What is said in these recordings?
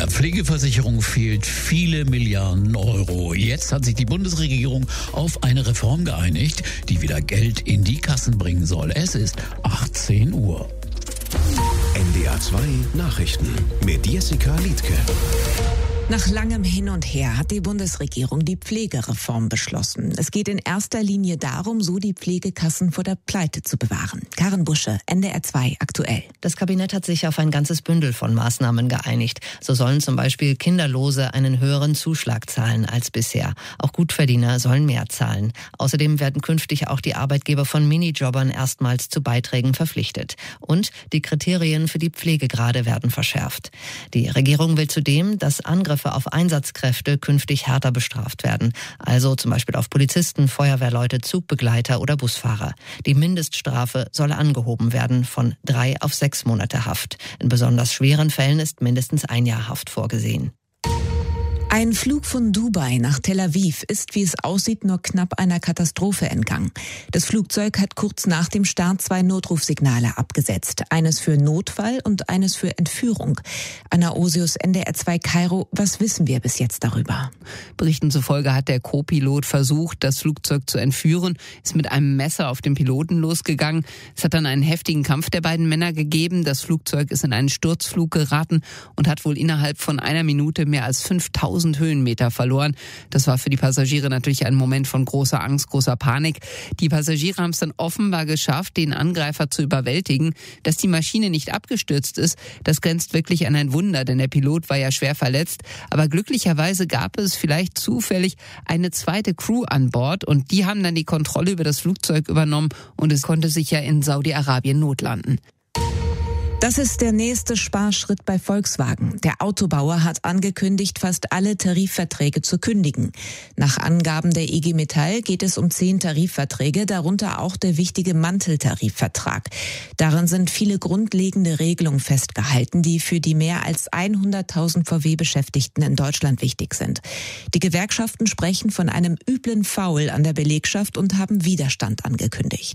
Der Pflegeversicherung fehlt viele Milliarden Euro. Jetzt hat sich die Bundesregierung auf eine Reform geeinigt, die wieder Geld in die Kassen bringen soll. Es ist 18 Uhr. NDR 2 Nachrichten mit Jessica Liedtke. Nach langem Hin und Her hat die Bundesregierung die Pflegereform beschlossen. Es geht in erster Linie darum, so die Pflegekassen vor der Pleite zu bewahren. Karin Busche, NDR 2 aktuell. Das Kabinett hat sich auf ein ganzes Bündel von Maßnahmen geeinigt. So sollen zum Beispiel Kinderlose einen höheren Zuschlag zahlen als bisher. Auch Gutverdiener sollen mehr zahlen. Außerdem werden künftig auch die Arbeitgeber von Minijobbern erstmals zu Beiträgen verpflichtet. Und die Kriterien für die Pflegegrade werden verschärft. Die Regierung will zudem, dass Angriffe auf Einsatzkräfte künftig härter bestraft werden. Also zum Beispiel auf Polizisten, Feuerwehrleute, Zugbegleiter oder Busfahrer. Die Mindeststrafe soll angehoben werden von 3 auf 6 Monate Haft. In besonders schweren Fällen ist mindestens 1 Jahr Haft vorgesehen. Ein Flug von Dubai nach Tel Aviv ist, wie es aussieht, nur knapp einer Katastrophe entgangen. Das Flugzeug hat kurz nach dem Start 2 Notrufsignale abgesetzt. Eines für Notfall und eines für Entführung. Anna Osius, NDR 2 Kairo. Was wissen wir bis jetzt darüber? Berichten zufolge hat der Co-Pilot versucht, das Flugzeug zu entführen, ist mit einem Messer auf den Piloten losgegangen. Es hat dann einen heftigen Kampf der beiden Männer gegeben. Das Flugzeug ist in einen Sturzflug geraten und hat wohl innerhalb von einer Minute mehr als 5000 Höhenmeter verloren. Das war für die Passagiere natürlich ein Moment von großer Angst, großer Panik. Die Passagiere haben es dann offenbar geschafft, den Angreifer zu überwältigen. Dass die Maschine nicht abgestürzt ist, das grenzt wirklich an ein Wunder, denn der Pilot war ja schwer verletzt. Aber glücklicherweise gab es vielleicht zufällig eine zweite Crew an Bord und die haben dann die Kontrolle über das Flugzeug übernommen und es konnte sich ja in Saudi-Arabien notlanden. Das ist der nächste Sparschritt bei Volkswagen. Der Autobauer hat angekündigt, fast alle Tarifverträge zu kündigen. Nach Angaben der IG Metall geht es um 10 Tarifverträge, darunter auch der wichtige Manteltarifvertrag. Darin sind viele grundlegende Regelungen festgehalten, die für die mehr als 100.000 VW-Beschäftigten in Deutschland wichtig sind. Die Gewerkschaften sprechen von einem üblen Faul an der Belegschaft und haben Widerstand angekündigt.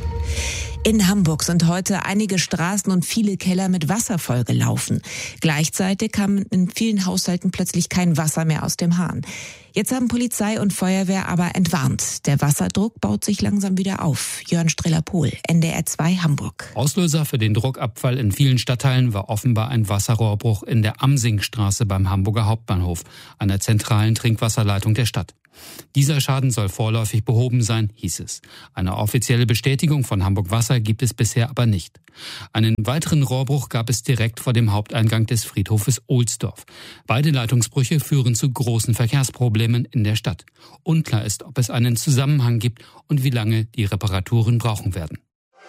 In Hamburg sind heute einige Straßen und viele Keller mit Wasser vollgelaufen. Gleichzeitig kam in vielen Haushalten plötzlich kein Wasser mehr aus dem Hahn. Jetzt haben Polizei und Feuerwehr aber entwarnt. Der Wasserdruck baut sich langsam wieder auf. Jörn Streller-Pohl, NDR 2 Hamburg. Auslöser für den Druckabfall in vielen Stadtteilen war offenbar ein Wasserrohrbruch in der Amsingstraße beim Hamburger Hauptbahnhof, einer zentralen Trinkwasserleitung der Stadt. Dieser Schaden soll vorläufig behoben sein, hieß es. Eine offizielle Bestätigung von Hamburg Wasser gibt es bisher aber nicht. Einen weiteren Rohrbruch gab es direkt vor dem Haupteingang des Friedhofes Ohlsdorf. Beide Leitungsbrüche führen zu großen Verkehrsproblemen in der Stadt. Unklar ist, ob es einen Zusammenhang gibt und wie lange die Reparaturen brauchen werden.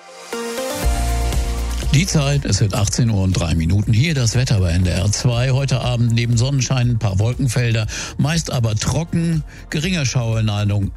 Die Zeit, es wird 18 Uhr und 3 Minuten. Hier das Wetter bei NDR 2. Heute Abend neben Sonnenschein ein paar Wolkenfelder, meist aber trocken, geringe Schauerneigung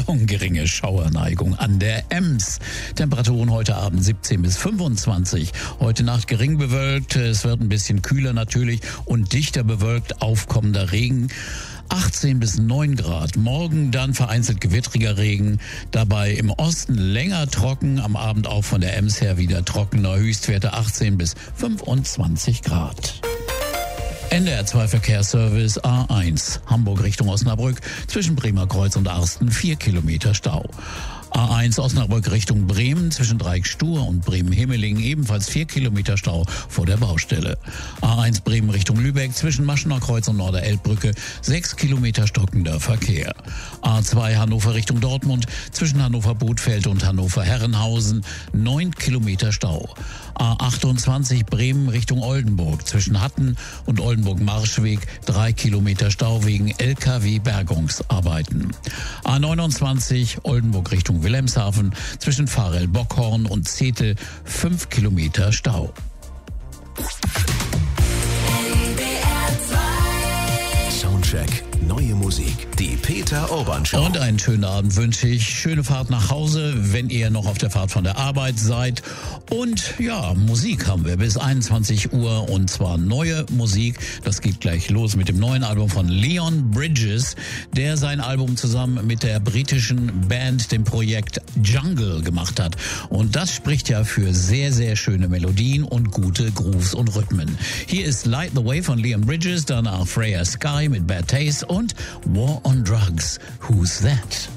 an der Ems. Temperaturen heute Abend 17 bis 25. Heute Nacht gering bewölkt, es wird ein bisschen kühler natürlich und dichter bewölkt, aufkommender Regen. 18 bis 9 Grad. Morgen dann vereinzelt gewittriger Regen. Dabei im Osten länger trocken. Am Abend auch von der Ems her wieder trockener. Höchstwerte 18 bis 25 Grad. NDR 2 Verkehrsservice A1. Hamburg Richtung Osnabrück. Zwischen Bremer Kreuz und Arsten 4 Kilometer Stau. A1 Osnabrück Richtung Bremen, zwischen Dreieck-Stur und Bremen-Himmelingen ebenfalls 4 Kilometer Stau vor der Baustelle. A1 Bremen Richtung Lübeck, zwischen Maschener Kreuz und Norder-Elbbrücke 6 Kilometer stockender Verkehr. A2 Hannover Richtung Dortmund, zwischen Hannover-Bothfeld und Hannover-Herrenhausen 9 Kilometer Stau. A28 Bremen Richtung Oldenburg, zwischen Hatten und Oldenburg-Marschweg 3 Kilometer Stau wegen LKW-Bergungsarbeiten. A29 Oldenburg Richtung Wilhelmshaven, zwischen Pfarrell-Bockhorn und Zetel 5 Kilometer Stau. Soundcheck, neue Musik, Die Peter Urban Show. Und einen schönen Abend wünsche ich. Schöne Fahrt nach Hause, wenn ihr noch auf der Fahrt von der Arbeit seid. Und ja, Musik haben wir bis 21 Uhr und zwar neue Musik. Das geht gleich los mit dem neuen Album von Leon Bridges, der sein Album zusammen mit der britischen Band, dem Projekt Jungle, gemacht hat. Und das spricht ja für sehr, sehr schöne Melodien und gute Grooves und Rhythmen. Hier ist Light the Way von Leon Bridges, danach Freya Sky mit Bad Taste und War on Drugs. Who's That?